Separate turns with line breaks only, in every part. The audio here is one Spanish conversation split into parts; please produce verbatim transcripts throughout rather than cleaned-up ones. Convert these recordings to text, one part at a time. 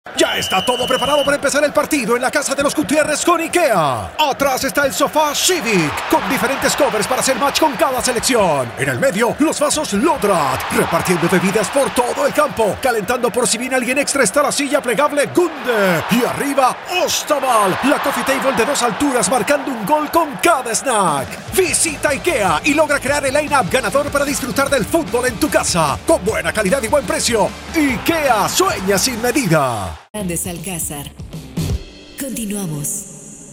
Ya está todo preparado para empezar el partido en la casa de los Gutiérrez con IKEA. Atrás está el sofá Civic, con diferentes covers para hacer match con cada selección. En el medio, los vasos Lodrat, repartiendo bebidas por todo el campo. Calentando por si viene alguien extra está la silla plegable Gunde. Y arriba, Ostaval, la coffee table de dos alturas marcando un gol con cada snack. Visita IKEA y logra crear el line-up ganador para disfrutar del fútbol en tu casa. Con buena calidad y buen precio. IKEA sueña sin medida.
Grandes Alcázar. Continuamos.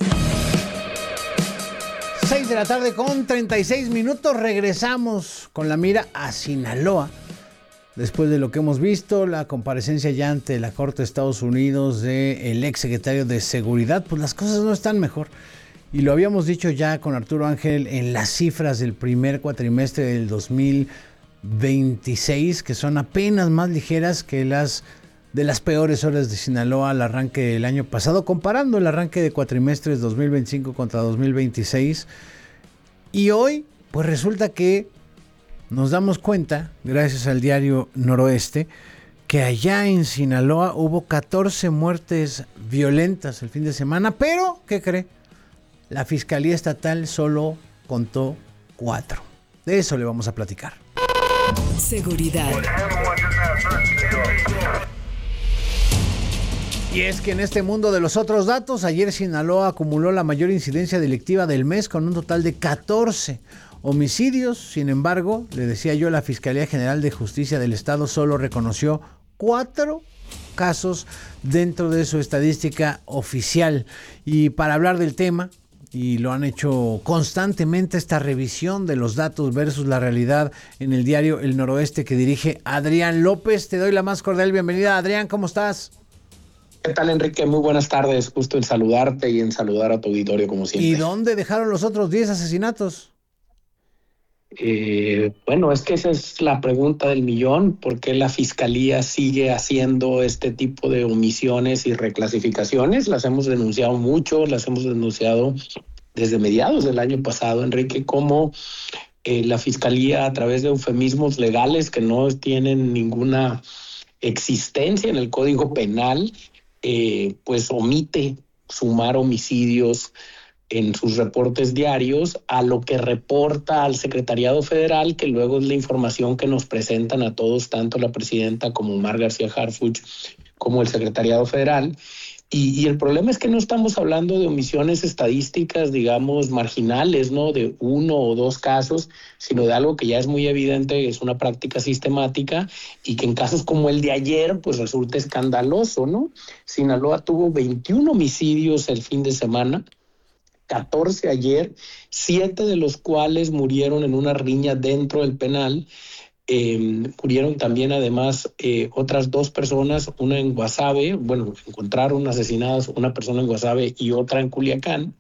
seis de la tarde con treinta y seis minutos. Regresamos con la mira a Sinaloa. Después de lo que hemos visto, la comparecencia ya ante la Corte de Estados Unidos del ex secretario de Seguridad, pues las cosas no están mejor. Y lo habíamos dicho ya con Arturo Ángel en las cifras del primer cuatrimestre del dos mil veintiséis, que son apenas más ligeras que las de las peores horas de Sinaloa al arranque del año pasado, comparando el arranque de cuatrimestres dos mil veinticinco contra dos mil veintiséis. Y hoy, pues resulta que nos damos cuenta, gracias al diario Noroeste, que allá en Sinaloa hubo catorce muertes violentas el fin de semana, pero, ¿qué cree? La Fiscalía Estatal solo contó cuatro. De eso le vamos a platicar.
Seguridad.
Y es que en este mundo de los otros datos, ayer Sinaloa acumuló la mayor incidencia delictiva del mes con un total de catorce homicidios. Sin embargo, le decía yo, la Fiscalía General de Justicia del Estado solo reconoció cuatro casos dentro de su estadística oficial. Y para hablar del tema, y lo han hecho constantemente, esta revisión de los datos versus la realidad en el diario El Noroeste que dirige Adrián López. Te doy la más cordial bienvenida. Adrián, ¿cómo estás?
¿Qué tal, Enrique? Muy buenas tardes. Gusto en saludarte y en saludar a tu auditorio, como siempre.
¿Y dónde dejaron los otros diez asesinatos?
Eh, bueno, es que esa es la pregunta del millón. ¿Por qué la Fiscalía sigue haciendo este tipo de omisiones y reclasificaciones? Las hemos denunciado mucho, las hemos denunciado desde mediados del año pasado, Enrique, como eh, la Fiscalía, a través de eufemismos legales que no tienen ninguna existencia en el Código Penal, Eh, pues omite sumar homicidios en sus reportes diarios a lo que reporta al Secretariado Federal, que luego es la información que nos presentan a todos, tanto la presidenta como Omar García Harfuch, como el Secretariado Federal. Y, y el problema es que no estamos hablando de omisiones estadísticas, digamos, marginales, ¿no? De uno o dos casos, sino de algo que ya es muy evidente, es una práctica sistemática y que en casos como el de ayer, pues resulta escandaloso, ¿no? Sinaloa tuvo veintiún homicidios el fin de semana, catorce ayer, siete de los cuales murieron en una riña dentro del penal. Eh, murieron también además eh, otras dos personas, una en Guasave, bueno, encontraron asesinadas una persona en Guasave y otra en Culiacán,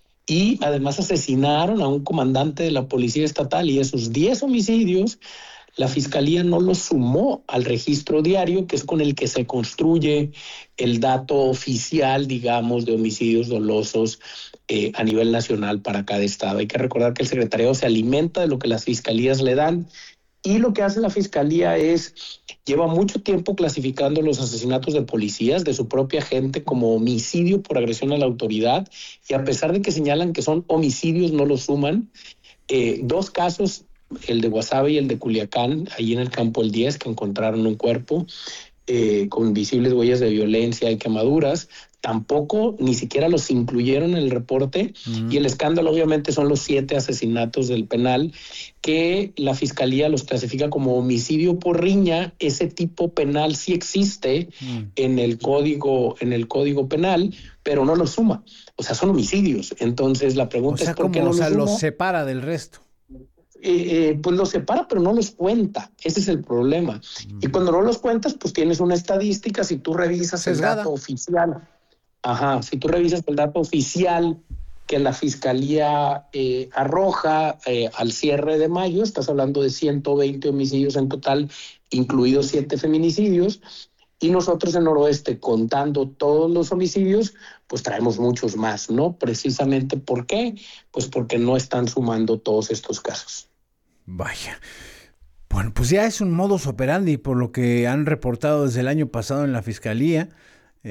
y además asesinaron a un comandante de la Policía Estatal, y esos diez homicidios la Fiscalía no los sumó al registro diario, que es con el que se construye el dato oficial, digamos, de homicidios dolosos eh, a nivel nacional para cada estado. Hay que recordar que el secretariado se alimenta de lo que las fiscalías le dan. Y lo que hace la Fiscalía es, lleva mucho tiempo clasificando los asesinatos de policías, de su propia gente, como homicidio por agresión a la autoridad, y a pesar de que señalan que son homicidios, no los suman. Eh, dos casos, el de Guasave y el de Culiacán, ahí en el campo El diez, que encontraron un cuerpo eh, con visibles huellas de violencia y quemaduras, tampoco ni siquiera los incluyeron en el reporte. Uh-huh. Y el escándalo obviamente son los siete asesinatos del penal, que la Fiscalía los clasifica como homicidio por riña. Ese tipo penal sí existe uh-huh. en el código, en el código penal, pero no los suma. O sea, son homicidios. Entonces la pregunta
o sea,
es ¿por
como,
qué no
o sea,
los,
los separa del resto?
Eh, eh, pues los separa, pero no los cuenta. Ese es el problema. Uh-huh. Y cuando no los cuentas, pues tienes una estadística. Si tú revisas
Sesgada.
el dato oficial, Ajá, si tú revisas el dato oficial que la Fiscalía eh, arroja eh, al cierre de mayo, estás hablando de ciento veinte homicidios en total, incluidos siete feminicidios, y nosotros en Noroeste, contando todos los homicidios, pues traemos muchos más, ¿no? Precisamente, ¿por qué? Pues porque no están sumando todos estos casos.
Vaya. Bueno, pues ya es un modus operandi por lo que han reportado desde el año pasado en la Fiscalía.